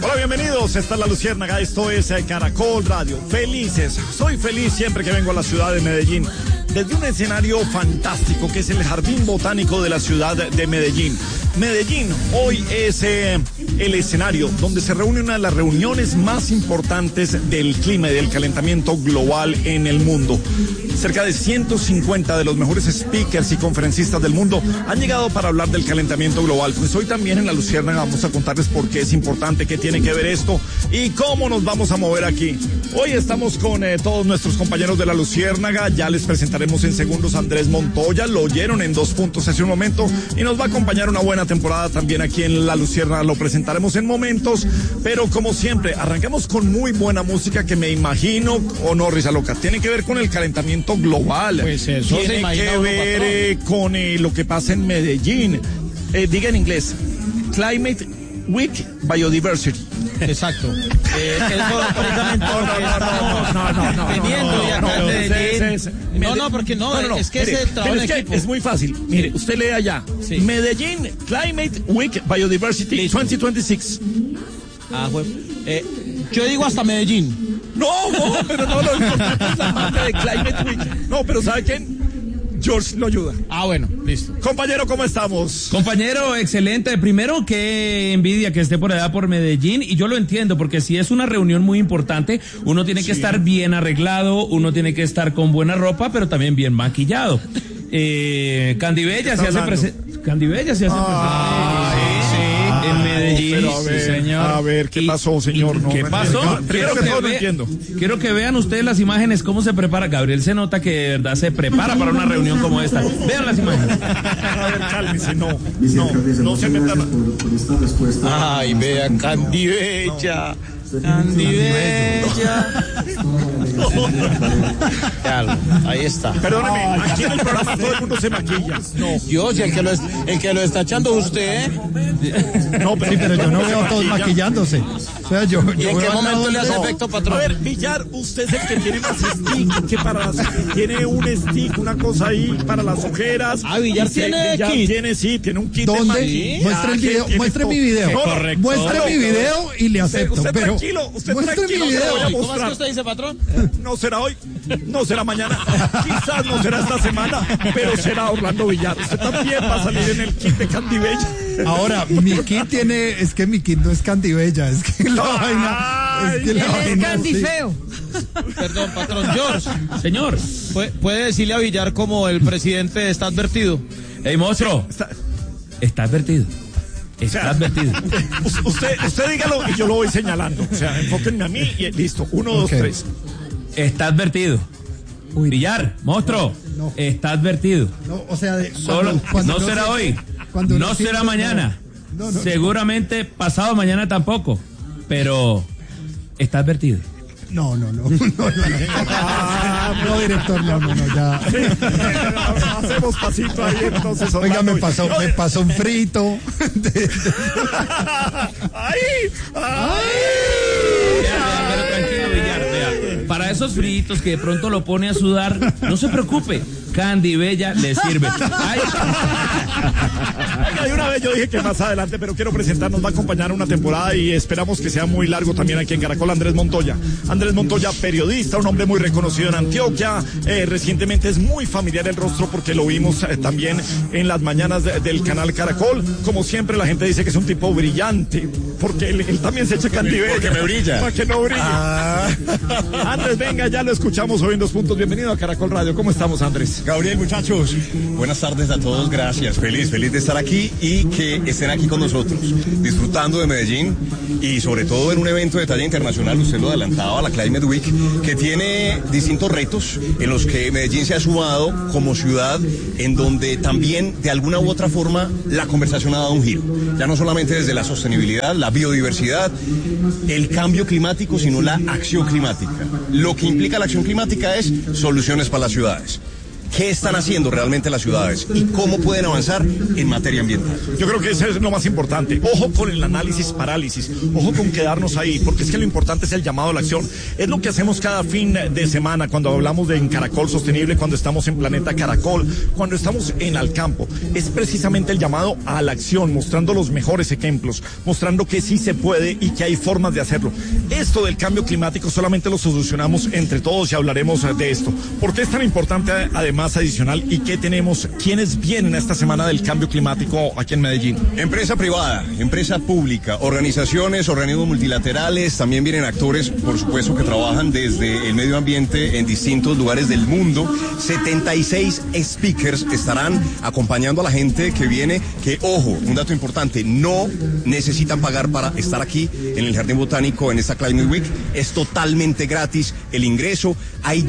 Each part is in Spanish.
Hola, bienvenidos. Esta es La Luciérnaga, esto es Caracol Radio. Felices, soy feliz siempre que vengo a la ciudad de Medellín. Desde un escenario fantástico que es el Jardín Botánico de la ciudad de Medellín. Medellín hoy es el escenario donde se reúne una de las reuniones más importantes del clima y del calentamiento global en el mundo. Cerca de 150 de los mejores speakers y conferencistas del mundo han llegado para hablar del calentamiento global. Pues hoy también en La Luciérnaga vamos a contarles por qué es importante, qué tiene que ver esto y cómo nos vamos a mover aquí. Hoy estamos con todos nuestros compañeros de La Luciérnaga. Ya les presentaremos en segundos a Andrés Montoya. Lo oyeron en 2 puntos hace un momento y nos va a acompañar una buena temporada también aquí en La Luciérnaga. Lo presentaremos en momentos, pero como siempre, arrancamos con muy buena música que me imagino, o no, Risa Loca, tiene que ver con el calentamiento global. Pues eso tiene que ver con lo que pasa en Medellín. Diga en inglés, Climate Week Biodiversity. Exacto. Eso precisamente no, teniendo y acá en Medellín. No, porque no, es que mire, es el trabajo pero en equipo. es muy fácil. Mire, usted lee allá. Sí. Medellín Climate Week Biodiversity Listo. 2026. Yo digo hasta Medellín. No, pero no, lo importante es la parte de Climate Week. No, pero ¿sabe quién? George lo ayuda. Bueno, listo. Compañero, ¿cómo estamos? Compañero, excelente. Primero, qué envidia que esté por allá por Medellín, y yo lo entiendo, porque si es una reunión muy importante, uno tiene que estar bien arreglado, uno tiene que estar con buena ropa, pero también bien maquillado. Candibella se hace presente. Candibella se hace presente. En Medellín, pero a ver, sí, señor. A ver, ¿qué pasó, señor? No, ¿Qué pasó? Primero que todo, no entiendo. Quiero que vean ustedes las imágenes, cómo se prepara. Gabriel se nota que de verdad se prepara para una reunión como esta. Vean las imágenes. A ver, cálmese, no se metan. Ay, vean, Candibella. Candibella. Ahí está. Perdóneme, aquí en el programa todo el mundo se maquilla. No. Dios, y el que lo está echando usted. No, pero yo no veo a todos maquillándose. O sea, yo ¿Y en qué momento le hace efecto, patrón? A ver, Villar, usted es el que tiene más stick, que para tiene un stick, una cosa ahí para las ojeras. Villar tiene kit. Tiene un kit. ¿Dónde? Muestre el video, muestre mi video. Correcto. Muestre mi video y le acepto. Usted Pero usted muestre tranquilo, mi se lo video. voy a ¿Cómo es mostrar. que usted dice, patrón? No será hoy, no será mañana, quizás no será esta semana, pero será Orlando Villar. Usted también va a salir en el kit de Candibella. Ahora, mi kit es que mi kit no es Candibella, es que la vaina, es que la vaina es Candifeo. Perdón, patrón. George, Señor. ¿puede decirle a Villar como el presidente está advertido? Ey, monstruo. Está advertido. Está advertido. Usted dígalo y yo lo voy señalando. O sea, enfóquenme a mí y listo. 1, 2, 3. Está advertido. Uy. Villar, monstruo, No. está advertido. No, o sea, No será hoy, no será mañana, No. seguramente pasado mañana tampoco, pero está advertido. No, director, no, ya. Hacemos pasito ahí entonces. Oiga, me pasó un frito. ¡Ay! Pero tranquilo, Villar, vea, para esos fritos que de pronto lo pone a sudar, no se preocupe, Candibella le sirve. Ay. Oiga, de una vez yo dije que más adelante, pero quiero presentarnos, va a acompañar una temporada y esperamos que sea muy largo también aquí en Caracol, Andrés Montoya. Andrés Montoya, periodista, un hombre muy reconocido en Antioquia, recientemente es muy familiar el rostro porque lo vimos también en las mañanas del canal Caracol. Como siempre la gente dice que es un tipo brillante, porque él también se echa Candibella. Porque me brilla. Para que no brille. Andrés, venga, ya lo escuchamos hoy en 2 puntos. Bienvenido a Caracol Radio. ¿Cómo estamos, Andrés? Gabriel, muchachos, buenas tardes a todos, gracias, feliz de estar aquí y que estén aquí con nosotros, disfrutando de Medellín y sobre todo en un evento de talla internacional, usted lo adelantaba, la Climate Week, que tiene distintos retos en los que Medellín se ha sumado como ciudad, en donde también de alguna u otra forma la conversación ha dado un giro, ya no solamente desde la sostenibilidad, la biodiversidad, el cambio climático, sino la acción climática. Lo que implica la acción climática es soluciones para las ciudades. qué están haciendo realmente las ciudades y cómo pueden avanzar en materia ambiental. Yo creo que eso es lo más importante. Ojo con el análisis parálisis, ojo con quedarnos ahí, porque es que lo importante es el llamado a la acción. Es lo que hacemos cada fin de semana cuando hablamos de En Caracol Sostenible, cuando estamos en Planeta Caracol, cuando estamos en Al Campo. Es precisamente el llamado a la acción, mostrando los mejores ejemplos, mostrando que sí se puede y que hay formas de hacerlo. Esto del cambio climático solamente lo solucionamos entre todos y hablaremos de esto. ¿Por qué es tan importante además adicional y qué tenemos? ¿Quiénes vienen a esta semana del cambio climático aquí en Medellín? Empresa privada, empresa pública, organizaciones, organismos multilaterales, también vienen actores, por supuesto, que trabajan desde el medio ambiente en distintos lugares del mundo. 76 speakers estarán acompañando a la gente que viene, que, ojo, un dato importante, no necesitan pagar para estar aquí en el Jardín Botánico en esta Climate Week, es totalmente gratis el ingreso. Hay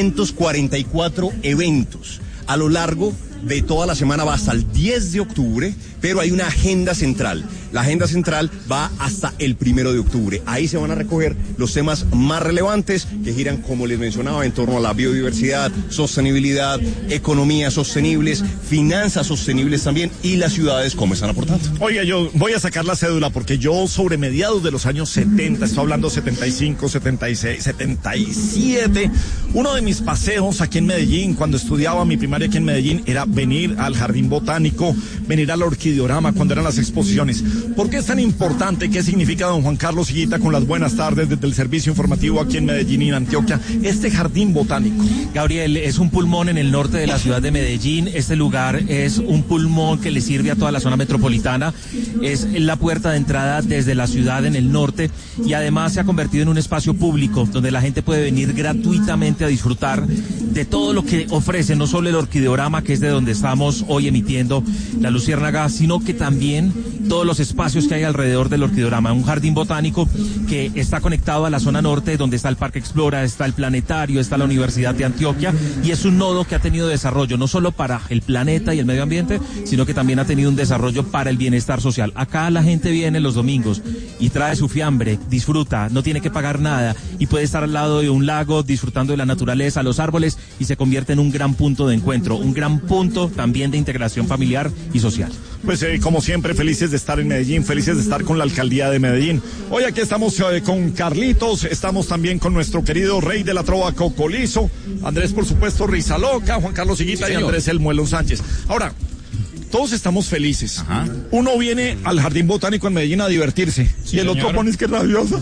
244 eventos a lo largo de toda la semana, va hasta el 10 de octubre, pero hay una agenda central. La agenda central va hasta el 1 de octubre. Ahí se van a recoger los temas más relevantes que giran, como les mencionaba, en torno a la biodiversidad, sostenibilidad, economías sostenibles, finanzas sostenibles también, y las ciudades cómo están aportando. Oiga, yo voy a sacar la cédula porque yo sobre mediados de los años 70, estoy hablando 75, 76, 77, uno de mis paseos aquí en Medellín, cuando estudiaba mi primaria aquí en Medellín, era venir al Jardín Botánico, venir al Orquideorama cuando eran las exposiciones. ¿Por qué es tan importante? ¿Qué significa don Juan Carlos Higuita con las buenas tardes desde el servicio informativo aquí en Medellín y en Antioquia? Este Jardín Botánico. Gabriel, es un pulmón en el norte de la ciudad de Medellín. Este lugar es un pulmón que le sirve a toda la zona metropolitana. Es la puerta de entrada desde la ciudad en el norte y además se ha convertido en un espacio público donde la gente puede venir gratuitamente a disfrutar de todo lo que ofrece, no solo el Orquideorama, que es de donde estamos hoy emitiendo la Luciérnaga, sino que también todos los espacios que hay alrededor del Orquideorama. Un jardín botánico que está conectado a la zona norte, donde está el Parque Explora, está el planetario, está la Universidad de Antioquia, y es un nodo que ha tenido desarrollo no solo para el planeta y el medio ambiente, sino que también ha tenido un desarrollo para el bienestar social. Acá la gente viene los domingos y trae su fiambre, disfruta, no tiene que pagar nada y puede estar al lado de un lago disfrutando de la naturaleza, los árboles, y se convierte en un gran punto de encuentro, un gran punto también de integración familiar y social. Pues como siempre, felices de estar en Medellín, felices de estar con la alcaldía de Medellín. Hoy aquí estamos con Carlitos, estamos también con nuestro querido rey de la trova Cocolizo, Andrés, por supuesto, Rizaloca, Juan Carlos Higuita, sí, y Andrés El Muelón Sánchez. Ahora, todos estamos felices. Ajá. Uno viene al Jardín Botánico en Medellín a divertirse, sí, y el otro pone es que es rabioso.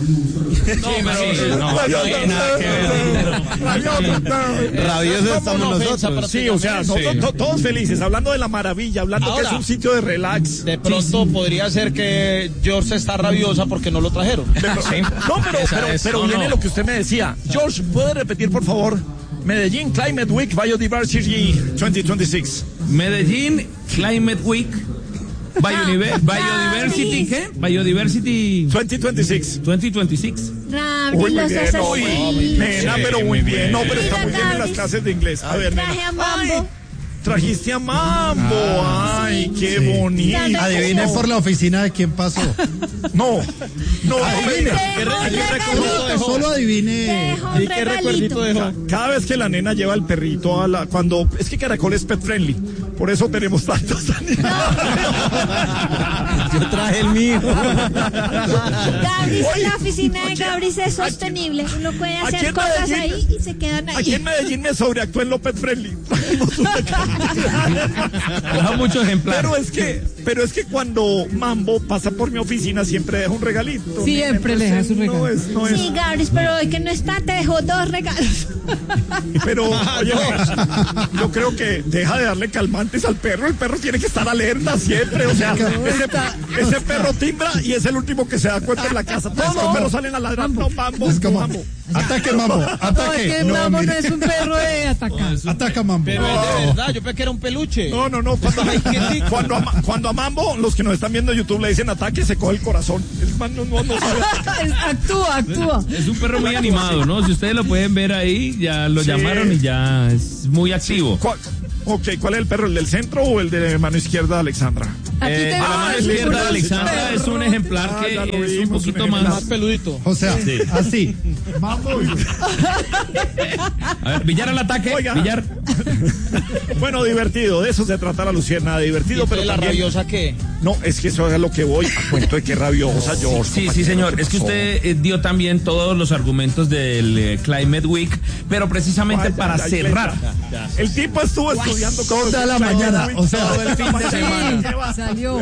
Rabioso estamos nosotros. Sí, o sea, todos felices, hablando de la maravilla, hablando ahora, que es un sitio de relax. De pronto podría ser que George está rabiosa porque no lo trajeron. Sí. No, pero viene lo que usted me decía. George, ¿puede repetir, por favor? Medellín Climate Week Biodiversity 2026. Medellín Climate Week Biodiversity, ¿qué? Biodiversity 2026. 2026. Uy, muy bien, nena, pero muy bien. No, pero está muy bien en las clases de inglés. A ver, traje a Mambo. Trajiste a Mambo, ay, qué bonito. Adivine por la oficina de quién pasó. No, adivine. Solo adivine. ¿Y qué recuerdito dejó? Cada vez que la nena lleva el perrito cuando es que Caracol es pet friendly, por eso tenemos tantos animales. Yo traje el mío. Gabris, la oficina de Gabris es sostenible. Uno puede hacer cosas ahí y se quedan ahí. Aquí en Medellín me sobreactuó en lo pet friendly. Deja mucho ejemplar. Pero es que cuando Mambo pasa por mi oficina siempre deja un regalito. Siempre le deja su regalo. No es. Sí, Gabris, pero hoy que no está, te dejó 2 regalos. Pero, oye, yo creo que deja de darle calmantes al perro. El perro tiene que estar alerta siempre. O sea, ese perro timbra y es el último que se da cuenta en la casa. Todos los perros salen a ladrar. No, Mambo. Mambo. Ataque, Mambo. Ataque. No, es que Mambo no es un perro de atacar. Ataca, Mambo. Pero es de verdad, yo pensé que era un peluche. No. Cuando a Mambo, los que nos están viendo en YouTube le dicen ataque, se coge el corazón. El man no sabe. Actúa. Es un perro muy animado, ¿no? Si ustedes lo pueden ver ahí, ya lo llamaron y ya es muy activo. ¿Cuál es el perro? ¿El del centro o el de mano izquierda, Alexandra? De la mano izquierda de Alexandra es un ejemplar que es un poquito más peludito. O sea, sí. Así. A ver, Villar al ataque. Oiga. Villar. Bueno, divertido, de eso se trata la Lucierna, divertido, pero la también... rabiosa qué? No, es que eso es a lo que voy, a cuento de que rabiosa, George. Sí, señor. Es que usted dio también todos los argumentos del Climate Week, pero precisamente para cerrar. El tipo estuvo estudiando toda la mañana, o sea, todo el fin de Sí, semana. salió.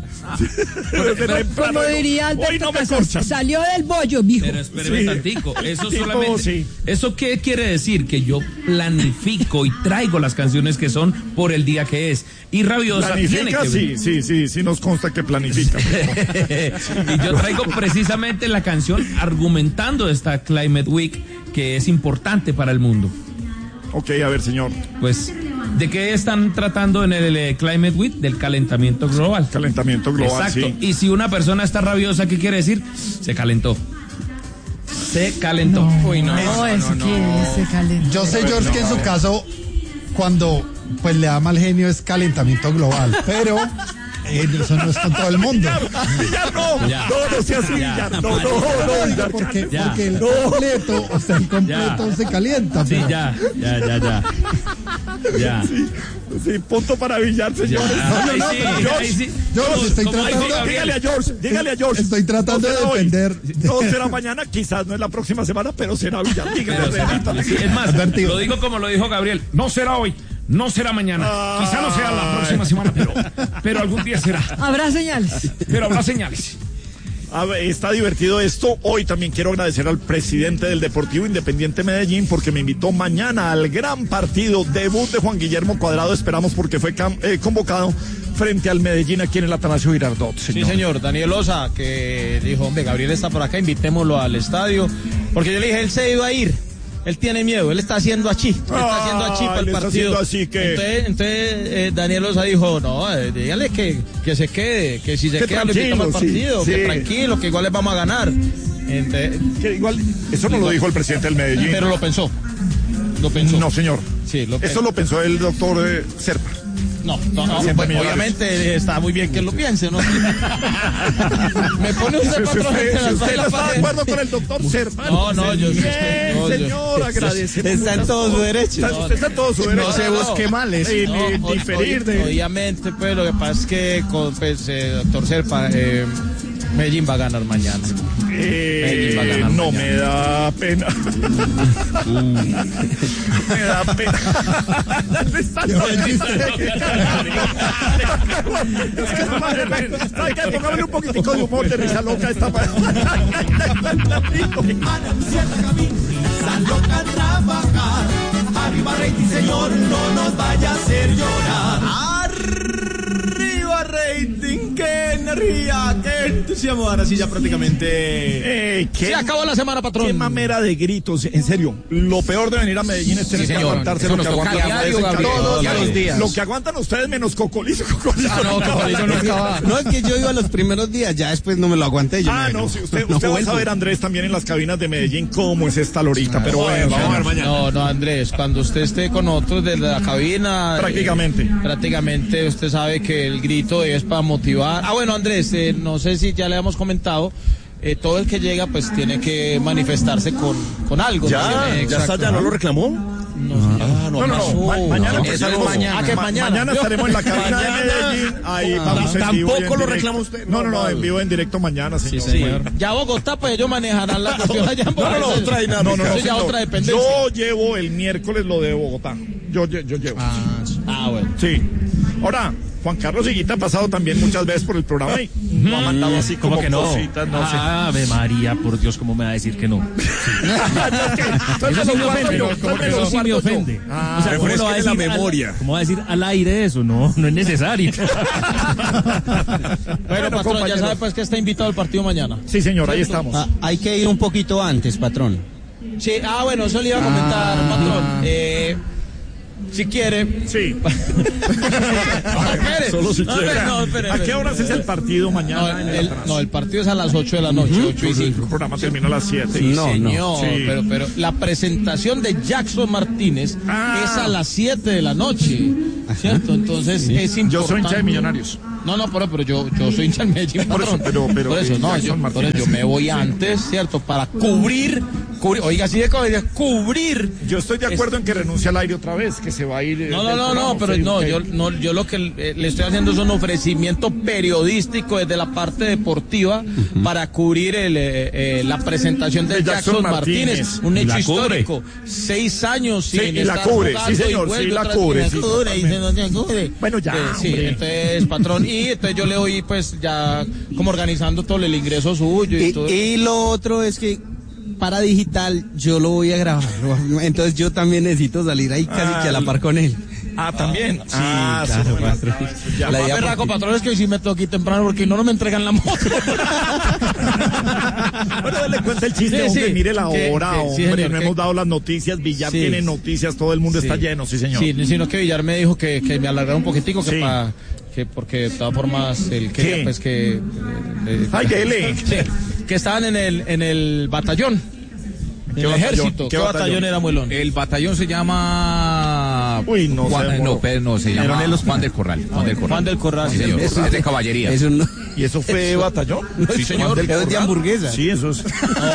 Como diría hoy Alberto no me Casas, corchan. salió del bollo, mijo. Pero espéreme Sí. tantico, eso Tipo, solamente, sí. ¿eso qué quiere decir? Que yo planifico y traigo las canciones que son por el día que es. Y Rabiosa tiene ¿Planifica? que Sí, nos consta que planifica. y yo traigo precisamente la canción argumentando esta Climate Week que es importante para el mundo. Ok, a ver, señor. Pues, ¿de qué están tratando en el Climate Week? Del calentamiento global. Calentamiento global, Exacto. sí. Y si una persona está rabiosa, ¿qué quiere decir? Se calentó. Se calentó. No, es que se calentó. yo sé, George, que en su caso, cuando pues le da mal genio es calentamiento global, pero eso no es con todo el mundo. Villar, no, Ya. no sea así, Ya. Villar, no, Villar, Porque Ya. el completo, o sea, el completo Ya. se calienta. Sí, pero- ya. Sí, punto para Villar, señores. Ahí no, sí, pero ahí sí. George, estoy Como tratando- dijo Gabriel. Dígale a George. Estoy tratando No de será hoy, defender. No será mañana, quizás no es la próxima semana, pero será Villar. Dígale, Sí, es más, Advertido. lo digo como lo dijo Gabriel. No será hoy, no será mañana. Quizá no sea la próxima semana, pero algún día será. Habrá señales. Pero habrá señales. A ver, está divertido esto. Hoy también quiero agradecer al presidente del Deportivo Independiente Medellín porque me invitó mañana al gran partido debut de Juan Guillermo Cuadrado. Esperamos porque fue convocado frente al Medellín aquí en el Atanasio Girardot. Sí, señor, Daniel Osa, que dijo, hombre, Gabriel está por acá, invitémoslo al estadio, porque yo le dije, él se iba a ir, él tiene miedo, él está haciendo achí, para el él está partido. haciendo así que- Entonces Daniel Osa dijo, no, dígale que se quede, que si se Que queda lo invitamos al tranquilo, partido, sí, que sí. tranquilo, que igual les vamos a ganar. Entonces, Que igual, eso no lo dijo el presidente del Medellín. pero lo pensó. No, señor. Sí, Eso lo pensó el doctor Serpa. No, Presidente pues, Millonarios. obviamente está muy bien que él lo piense, ¿no? Me pone usted patrón entre Si las usted no dos está de paredes. acuerdo con el doctor Serpa. No, yo Bien, no, yo- señor, agradecemos. Está en todo su derecho. Usted está en todo su derecho. No se busque males. Y No, diferir de... obviamente, pues lo que pasa es que con doctor Serpa, Medellín va a ganar mañana. Medellín va a ganar no, mañana. me da pena. Me da pena. ¿Sabe qué? Pongámosle un poquitico de humor de risa loca a esta loca a trabajar. Arriba rating, señor, no nos vaya a hacer llorar. Arriba rating, qué energía, qué entusiasmo. Ahora sí ya prácticamente... Se acabó la semana, patrón. Qué mamera de gritos, en serio. Lo peor de venir a Medellín es tener que señor. aguantarse Eso lo que nos toca aguantan diario, ustedes en Gabriel, todos todos los días. Lo que aguantan ustedes menos Cocolizo. Cocolizo No, Cocolizo no acaba. No, es que yo iba los primeros días, ya después no me lo aguanté. Sí, usted va a vuelvo. saber, Andrés, también en las cabinas de Medellín cómo es esta lorita, pero bueno, vamos a ver mañana. No, Andrés, cuando usted esté con otros de la cabina... prácticamente usted sabe que el grito es para motivar. Bueno, Andrés, no sé si ya le hemos comentado, todo el que llega pues tiene que manifestarse con algo. Ya está, ya no lo reclamó. Mañana empezamos mañana. Mañana estaremos en la cabina de Medellín. Ahí vamos en vivo. Tampoco lo reclama usted. No, en vivo, en directo mañana, señor. Sí. Ya Bogotá, pues ellos manejarán la cuestión allá en Bogotá. otra dinámica. Eso ya señor. otra dependencia. Yo llevo el miércoles lo de Bogotá. Yo llevo. Bueno. Sí. Ahora, Juan Carlos Higuita ha pasado también muchas veces por el programa y no ha mandado así como que no? cositas, no sé. Ave María, por Dios, ¿cómo me va a decir que no? Eso sí me ofende. Eso sí me ofende. O sea, ¿cómo lo va a decir la memoria. ¿Cómo va a decir al aire eso? No es necesario. Bueno, patrón, compañero. ya sabe pues que está invitado al partido mañana. Sí, señor, ahí estamos. Hay que ir un poquito antes, patrón. Sí, bueno, eso le iba a comentar, patrón. Si quiere. Sí. Espere. Solo si quiere. Espere. ¿A qué horas es el partido mañana? El partido es a las 8 de la noche, 8 y 5. El programa termina a las 7. Señor, Sí. pero la presentación de Jackson Martínez es a las 7 de la noche, ¿cierto? Entonces es importante. Yo soy hincha de Millonarios. No, pero yo soy hincha del Medellín, Por eso, patrón. pero por eso, no, Jackson por Martínez, eso yo me voy antes, ¿cierto? Para cubrir cubrir, oiga, así de cubrir. Yo estoy de acuerdo en que renuncie al aire otra vez, que se va a ir. Yo lo que le estoy haciendo es un ofrecimiento periodístico desde la parte deportiva para cubrir la presentación de Jackson Martínez, un hecho histórico. 6 años sin y la cubre, sí señor, sí la cubre. Bueno, ya. Entonces, patrón, y entonces yo le doy pues ya como organizando todo el ingreso suyo y todo. Y lo otro es que para digital yo lo voy a grabar, entonces yo también necesito salir ahí casi que a la par con él. También. Sí, claro, patrón. La idea patrón, es que hoy sí me tengo aquí temprano porque no me entregan la moto. Bueno, dale cuenta el chiste, hombre, mire la hora, hombre, no hemos dado las noticias, Villar tiene noticias, todo el mundo está lleno, sí señor. Sí, sino que Villar me dijo que me alargara un poquitico, que porque de todas formas él quería pues que que estaban en el batallón. En el ejército. ¿Qué batallón era, Muelón? El batallón se llama... se llama Juan del Corral. Juan del Corral. Sí, señor. Es de caballería. ¿Y eso fue batallón? Sí, señor. Es de hamburguesa. Sí, eso es.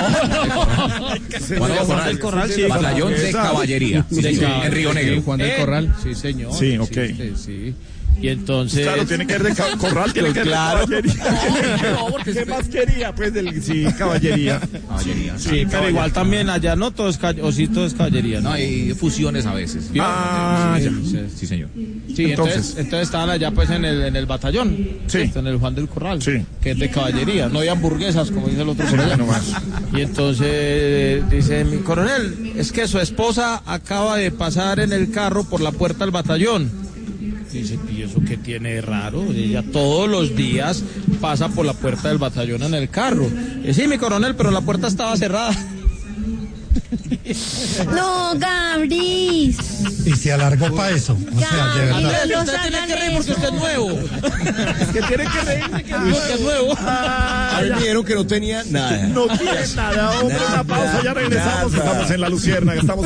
Juan del Corral, sí. Batallón de caballería. En Río Negro. Juan del Corral. Sí, señor. Sí, ok. Sí. Y entonces... Claro, tiene que ver de corral, tiene que ver de caballería. ¿Qué más quería? Pues caballería. Sí, pero igual también allá no todo es caballería. No, hay fusiones a veces. Sí, señor. Sí, entonces estaban allá pues en el batallón. Sí. En el Juan del Corral. Sí. Que es de caballería. No hay hamburguesas, como dice el otro. Y entonces dice mi coronel, es que su esposa acaba de pasar en el carro por la puerta del batallón. Dice, ¿y eso qué tiene de raro? Ella todos los días pasa por la puerta del batallón en el carro. Sí, mi coronel, pero la puerta estaba cerrada. No, Gabris. Y se alargó para eso. O sea, de verdad. Usted tiene que reír porque usted es nuevo. Es que tiene que reír porque es nuevo. A mí me dijeron que no tenía nada. No tiene nada, hombre. Una pausa, ya regresamos. Estamos en La Luciérnaga. Estamos